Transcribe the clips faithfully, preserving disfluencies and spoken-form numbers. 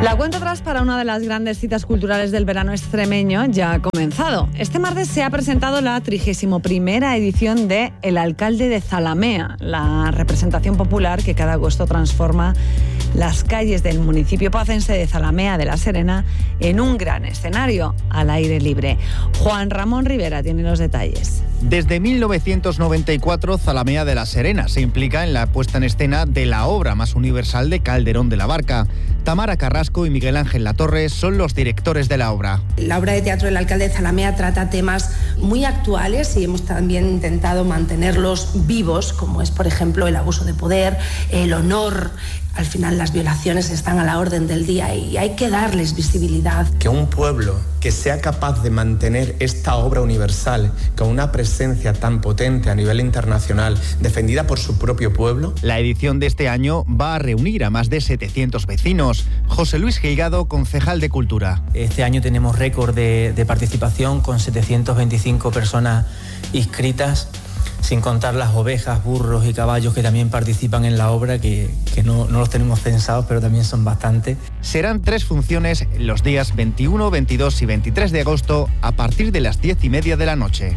La cuenta atrás para una de las grandes citas culturales del verano extremeño ya ha comenzado. Este martes se ha presentado la trigésima primera edición de El Alcalde de Zalamea, la representación popular que cada agosto transforma las calles del municipio pacense de Zalamea de la Serena en un gran escenario al aire libre. Juan Ramón Rivera tiene los detalles. Desde mil novecientos noventa y cuatro, Zalamea de la Serena se implica en la puesta en escena de la obra más universal de Calderón de la Barca. Tamara Carrasco y Miguel Ángel Latorre son los directores de la obra. La obra de teatro del Alcalde de Zalamea trata temas muy actuales y hemos también intentado mantenerlos vivos, como es, por ejemplo, el abuso de poder, el honor. Al final las violaciones están a la orden del día y hay que darles visibilidad. Que un pueblo que sea capaz de mantener esta obra universal con una presencia tan potente a nivel internacional, defendida por su propio pueblo. La edición de este año va a reunir a más de setecientos vecinos. José Luis Gilgado, concejal de Cultura. Este año tenemos récord de, de participación con setecientas veinticinco personas inscritas, sin contar las ovejas, burros y caballos que también participan en la obra, que, que no, no los tenemos pensados, pero también son bastantes. Serán tres funciones los días veintiuno, veintidós y veintitrés de agosto a partir de las diez y media de la noche.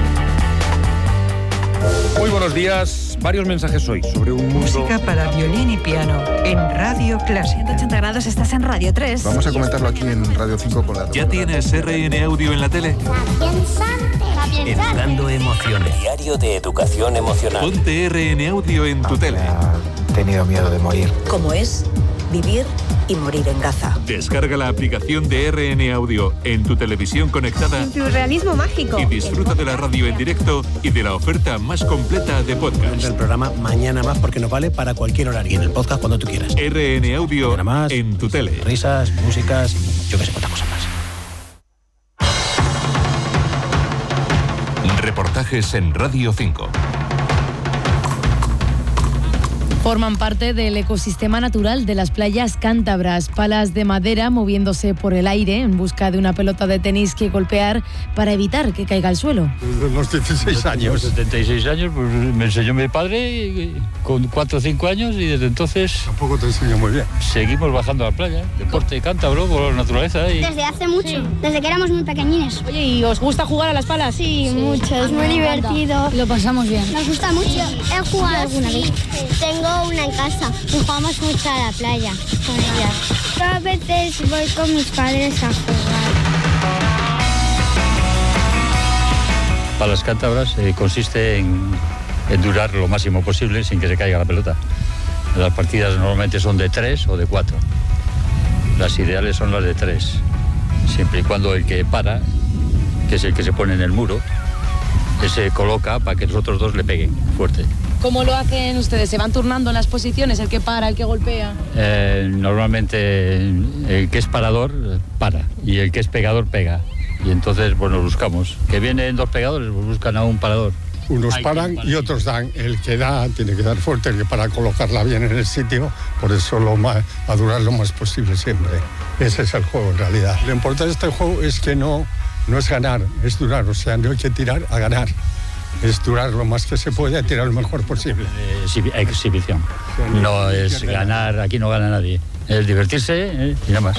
Muy buenos días. Varios mensajes hoy sobre un mundo... Música para violín y piano en Radio Clásica. ciento ochenta grados, estás en Radio tres. Vamos a comentarlo aquí en Radio cinco con la... ¿Ya tienes R N Audio en la tele? Educando emociones. Diario de educación emocional. Ponte R N Audio en tu tele. He tenido miedo de morir. ¿Cómo es vivir y morir en Gaza? Descarga la aplicación de R N Audio en tu televisión conectada. Surrealismo mágico. Y disfruta de la radio en directo y de la oferta más completa de podcast. El programa Mañana Más, porque nos vale para cualquier horario. Y en el podcast cuando tú quieras. R N Audio más, en tu tele. Risas, músicas y yo que sé cuántas cosas más. Reportajes en Radio cinco. Forman parte del ecosistema natural de las playas cántabras, palas de madera moviéndose por el aire en busca de una pelota de tenis que golpear para evitar que caiga al suelo. Desde los dieciséis años. Los setenta y seis años, pues me enseñó mi padre con cuatro o cinco años y desde entonces... Tampoco te enseñó muy bien. Seguimos bajando a la playa, deporte cántabro por la naturaleza. Y... Desde hace mucho, sí. Desde que éramos muy pequeñines. Oye, ¿y os gusta jugar a las palas? Sí, sí mucho, es muy divertido. Lo pasamos bien. Nos gusta mucho. He jugado alguna vez. Tengo una en casa y jugamos mucho a la playa con ellas. Yo a veces voy con mis padres a jugar. Palas cántabras eh, consiste en, en durar lo máximo posible sin que se caiga la pelota. Las partidas normalmente son de tres o de cuatro. Las ideales son las de tres, siempre y cuando el que para, que es el que se pone en el muro, se coloca para que los otros dos le peguen fuerte. ¿Cómo lo hacen ustedes? ¿Se van turnando en las posiciones? ¿El que para, el que golpea? Eh, normalmente el que es parador para y el que es pegador pega. Y entonces, bueno, buscamos. Que vienen dos pegadores, pues buscan a un parador. Unos paran y otros dan. El que da tiene que dar fuerte, el que para colocarla bien en el sitio, por eso lo más, a durar lo más posible siempre. Ese es el juego en realidad. Lo importante de este juego es que no, no es ganar, es durar. O sea, no hay que tirar a ganar. Es durar lo más que se puede, tirar lo mejor posible. Eh, exhibición. No es ganar, aquí no gana nadie. Es divertirse eh, y nada más.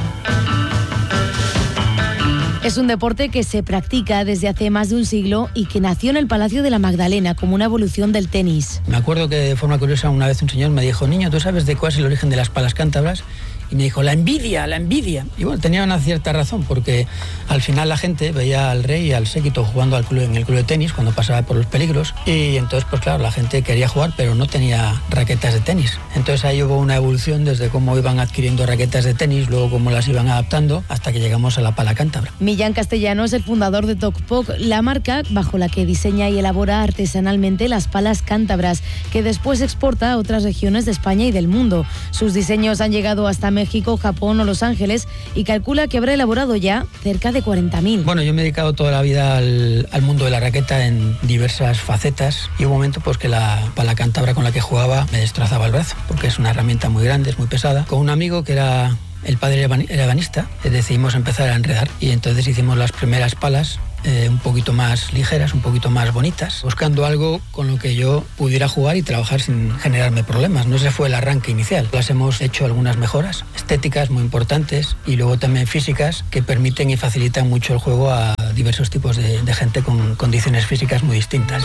Es un deporte que se practica desde hace más de un siglo y que nació en el Palacio de la Magdalena como una evolución del tenis. Me acuerdo que de forma curiosa una vez un señor me dijo: niño, ¿tú sabes de cuál es el origen de las palas cántabras? Y me dijo, la envidia, la envidia. Y bueno, tenía una cierta razón, porque al final la gente veía al rey y al séquito jugando al club, en el club de tenis cuando pasaba por los peligros. Y entonces, pues claro, la gente quería jugar, pero no tenía raquetas de tenis. Entonces ahí hubo una evolución desde cómo iban adquiriendo raquetas de tenis, luego cómo las iban adaptando, hasta que llegamos a la pala cántabra. Millán Castellano es el fundador de Tokpok, la marca bajo la que diseña y elabora artesanalmente las palas cántabras, que después exporta a otras regiones de España y del mundo. Sus diseños han llegado hasta México, Japón o Los Ángeles y calcula que habrá elaborado ya cerca de cuarenta mil. Bueno, yo me he dedicado toda la vida al, al mundo de la raqueta en diversas facetas y hubo un momento pues que la pala cántabra con la que jugaba me destrozaba el brazo, porque es una herramienta muy grande, es muy pesada. Con un amigo que era... El padre era ebanista, decidimos empezar a enredar y entonces hicimos las primeras palas eh, un poquito más ligeras, un poquito más bonitas, buscando algo con lo que yo pudiera jugar y trabajar sin generarme problemas. No ese fue el arranque inicial. Las hemos hecho algunas mejoras estéticas muy importantes y luego también físicas que permiten y facilitan mucho el juego a diversos tipos de, de gente con condiciones físicas muy distintas.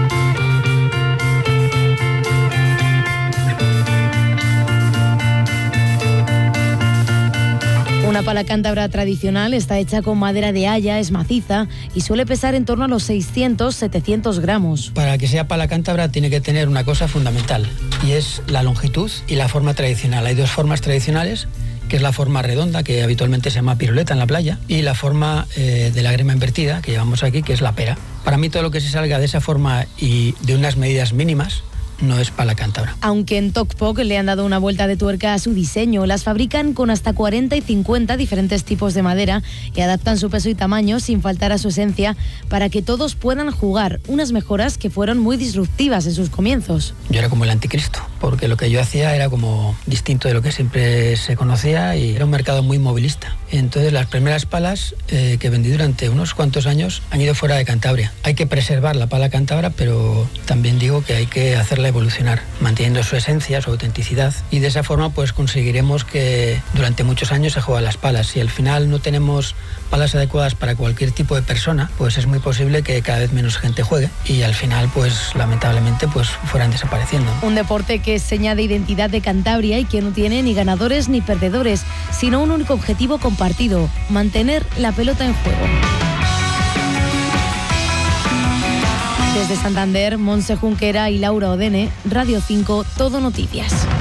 Una pala cántabra tradicional está hecha con madera de haya, es maciza y suele pesar en torno a los seiscientos a setecientos gramos. Para que sea pala cántabra tiene que tener una cosa fundamental y es la longitud y la forma tradicional. Hay dos formas tradicionales, que es la forma redonda, que habitualmente se llama piruleta en la playa, y la forma eh, de la grema invertida, que llevamos aquí, que es la pera. Para mí todo lo que se salga de esa forma y de unas medidas mínimas no es pala cántabra. Aunque en Tokpok le han dado una vuelta de tuerca a su diseño, las fabrican con hasta cuarenta y cincuenta diferentes tipos de madera y adaptan su peso y tamaño sin faltar a su esencia para que todos puedan jugar, unas mejoras que fueron muy disruptivas en sus comienzos. Yo era como el anticristo, porque lo que yo hacía era como distinto de lo que siempre se conocía y era un mercado muy movilista. Entonces las primeras palas eh, que vendí durante unos cuantos años han ido fuera de Cantabria. Hay que preservar la pala cántabra, pero también digo que hay que hacerla evolucionar, manteniendo su esencia, su autenticidad, y de esa forma pues conseguiremos que durante muchos años se jueguen las palas. Si al final no tenemos palas adecuadas para cualquier tipo de persona, pues es muy posible que cada vez menos gente juegue y al final pues lamentablemente pues fueran desapareciendo. Un deporte que es seña de identidad de Cantabria y que no tiene ni ganadores ni perdedores, sino un único objetivo compartido: mantener la pelota en juego. Desde Santander, Montse Junquera y Laura Odene, Radio cinco, Todo Noticias.